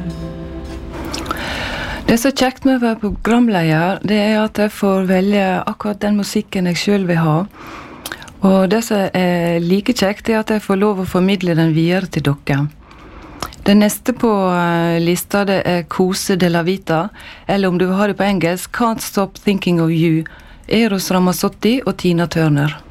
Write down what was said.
Det som kjekt med å være programleder, det at jeg får velge akkurat den musikken jeg selv vil ha. Og det som like kjekt, det at jeg får lov å formidle den videre til dere. Det neste på lista, det Kose de la Vita, eller om du vil ha det på engelsk, Can't Stop Thinking of You, Eros Ramazzotti og Tina Turner.